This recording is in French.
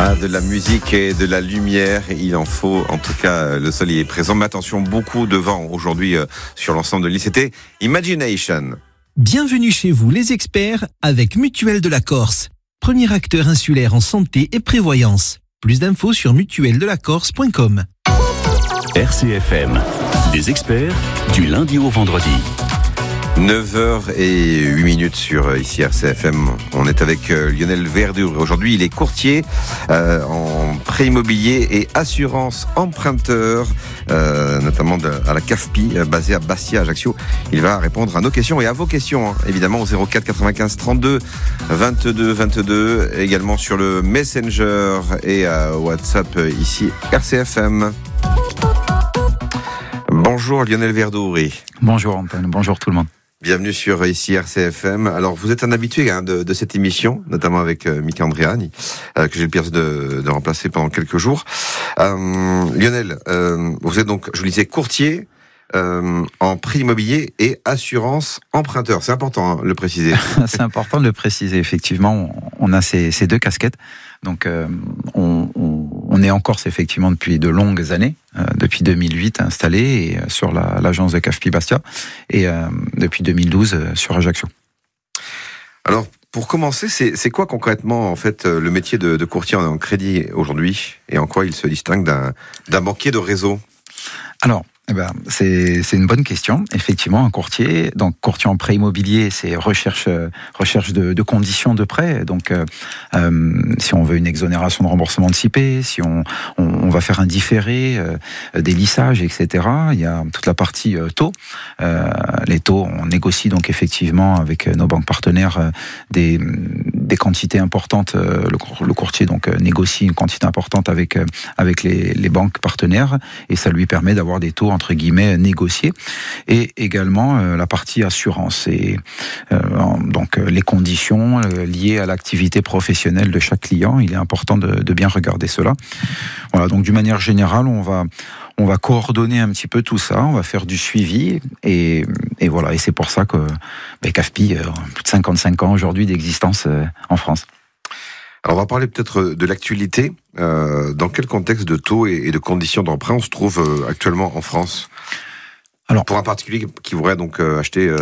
Ah, de la musique et de la lumière, il en faut. En tout cas, le soleil est présent. Mais attention, beaucoup de vent aujourd'hui sur l'ensemble de l'île. C'était Imagination. Bienvenue chez vous, les experts, avec Mutuelle de la Corse. Premier acteur insulaire en santé et prévoyance. Plus d'infos sur mutueldelacorse.com. RCFM, des experts du lundi au vendredi. 9h08 sur ici RCFM. On est avec Lionel Verdure. Aujourd'hui, il est courtier en prêt immobilier et assurance emprunteur, notamment à la CAFPI, basée à Bastia, Ajaccio. Il va répondre à nos questions et à vos questions, évidemment, au 04 95 32 22 22, également sur le Messenger et à WhatsApp ici RCFM. Bonjour Lionel Verdure. Bonjour Antoine, bonjour tout le monde. Bienvenue sur ici RCFM. Alors vous êtes un habitué de cette émission, notamment avec Mika Andriani, que j'ai le plaisir de remplacer pendant quelques jours. Lionel, vous êtes donc, je vous le disais, courtier en prêt immobilier et assurance emprunteur. C'est important de le préciser. C'est important de le préciser, effectivement. On a ces deux casquettes. Donc on est en Corse effectivement depuis de longues années, depuis 2008 installé sur l'agence de CAFPI Bastia et depuis 2012 sur Ajaccio. Alors pour commencer, c'est quoi concrètement en fait le métier de courtier en crédit aujourd'hui et en quoi il se distingue d'un banquier de réseau ? Alors, c'est une bonne question. Effectivement, un courtier, donc courtier en prêt immobilier, c'est recherche de conditions de prêt. Donc, si on veut une exonération de remboursement anticipé, si on va faire un différé, des lissages, etc. Il y a toute la partie taux. Les taux, on négocie donc effectivement avec nos banques partenaires des quantités importantes. Le courtier donc négocie une quantité importante avec les banques partenaires et ça lui permet d'avoir des taux entre guillemets négociés, et également la partie assurance et donc les conditions liées à l'activité professionnelle de chaque client. Il est important de bien regarder cela. Voilà, donc d'une manière générale, on va coordonner un petit peu tout ça, on va faire du suivi et voilà, et c'est pour ça que CAFPI plus de 55 ans aujourd'hui d'existence en France. Alors on va parler peut-être de l'actualité. Dans quel contexte de taux et de conditions d'emprunt on se trouve actuellement en France ? Alors, pour un particulier qui voudrait donc acheter